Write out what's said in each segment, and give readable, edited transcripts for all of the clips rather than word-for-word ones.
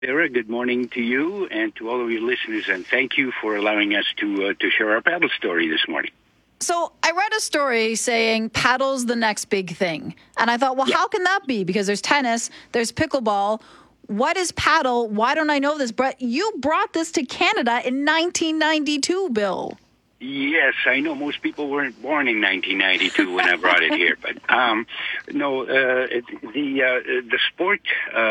Sarah, good morning to you and to all of your listeners, and thank you for allowing us to share our paddle story this morning. So I read a story saying paddle's the next big thing. And I thought, well, how can that be? Because there's tennis, there's pickleball. What is paddle? Why don't I know this? But you brought this to Canada in 1992, Bill. Yes, I know most people weren't born in 1992 when I brought it here, but no, the sport,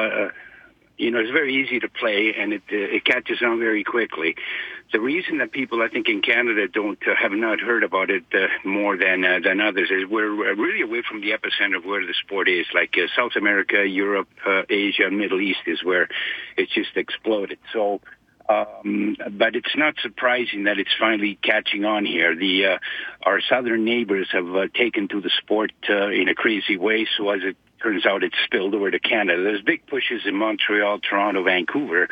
it's very easy to play, and it catches on very quickly. The reason that people, I think, in Canada have not heard about it more than others is we're really away from the epicenter of where the sport is. Like South America, Europe, Asia, Middle East is where it's just exploded. So. But it's not surprising that it's finally catching on here. Our southern neighbors have taken to the sport in a crazy way. So as it turns out, it's spilled over to Canada. There's big pushes in Montreal, Toronto, Vancouver,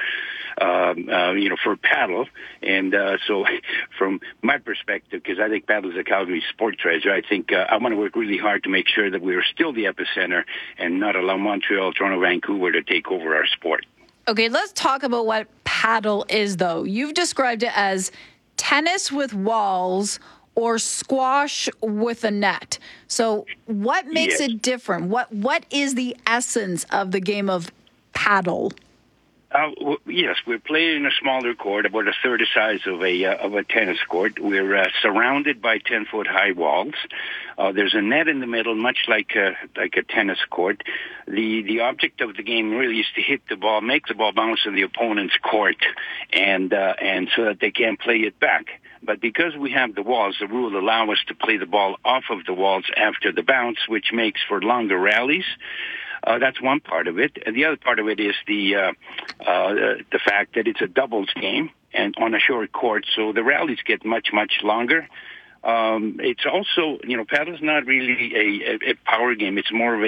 for paddle. And so from my perspective, because I think paddle is a Calgary sport treasure, I think I want to work really hard to make sure that we're still the epicenter and not allow Montreal, Toronto, Vancouver to take over our sport. Okay, let's talk about what paddle is, though. You've described it as tennis with walls or squash with a net. So what makes it different? What is the essence of the game of paddle? Yes, we're playing in a smaller court, about a third the size of a tennis court. We're surrounded by 10-foot high walls. There's a net in the middle, much like a tennis court. The object of the game really is to hit the ball, make the ball bounce in the opponent's court, and so that they can't play it back. But because we have the walls, the rule allows us to play the ball off of the walls after the bounce, which makes for longer rallies. That's one part of it. And the other part of it is the fact that it's a doubles game and on a short court, so the rallies get much, much longer. It's also, paddle's not really a power game. It's more of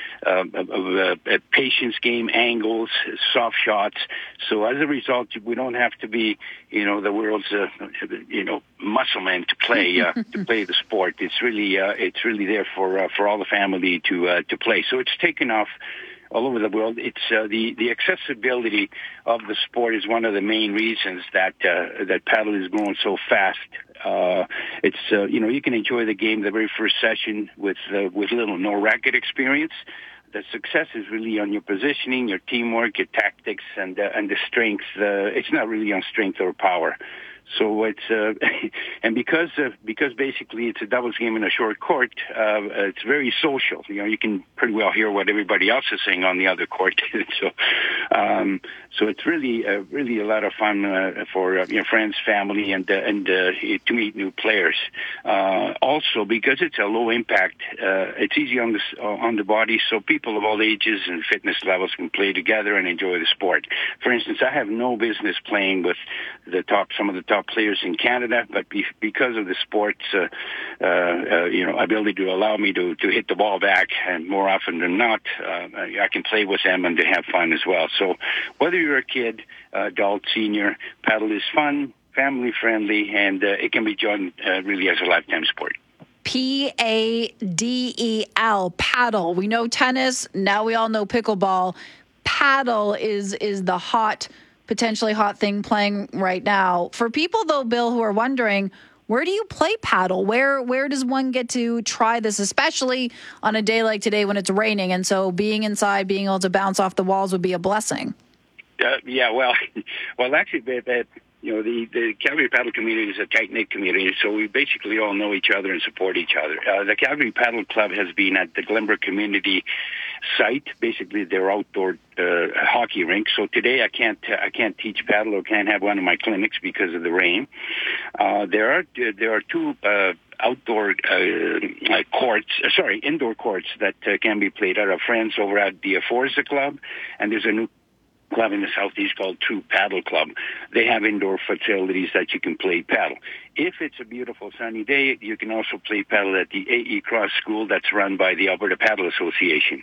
a patience game, angles, soft shots. So as a result, we don't have to be, the world's, muscle man to play the sport. It's really there for all the family to play. So it's taken off all over the world. It's the accessibility of the sport is one of the main reasons that paddle is growing so fast. It's you can enjoy the game the very first session with little or no racket experience. The success is really on your positioning, your teamwork, your tactics, and the strength. It's not really on strength or power. So it's and because basically it's a doubles game in a short court, it's very social. You can pretty well hear what everybody else is saying on the other court. So it's really a lot of fun for friends, family, and to meet new players. Also, because it's a low impact, it's easy on the body, so people of all ages and fitness levels can play together and enjoy the sport. For instance, I have no business playing with some of the top players in Canada, but because of the sport's ability to allow me to hit the ball back, and more often than not, I can play with them and to have fun as well. So whether you're a kid, adult, senior, paddle is fun, family friendly, and it can be joined really as a lifetime sport. P-A-D-E-L, paddle. We know tennis. Now we all know pickleball. Paddle is the potentially hot thing playing right now. For people, though, Bill, who are wondering, where do you play paddle? Where does one get to try this, especially on a day like today when it's raining? And so being inside, being able to bounce off the walls would be a blessing. Well, actually, the Calgary Paddle community is a tight-knit community, so we basically all know each other and support each other. The Calgary Paddle Club has been at the Glenbrook community site, basically their outdoor hockey rink. So today I can't teach paddle or can't have one of my clinics because of the rain. There are two indoor courts that can be played at our friends over at the Forza Club, and there's a new club in the southeast called True Paddle Club. They have indoor facilities that you can play paddle. If it's a beautiful sunny day, you can also play paddle at the A.E. Cross School that's run by the Alberta Paddle Association.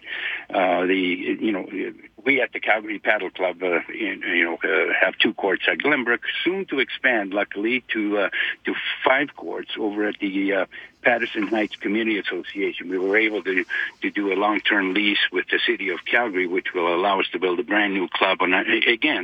We at the Calgary Paddle Club, have 2 courts at Glenbrook, soon to expand, luckily, to 5 courts over at the Patterson Heights Community Association. We were able to do a long-term lease with the city of Calgary, which will allow us to build a brand new club. And again,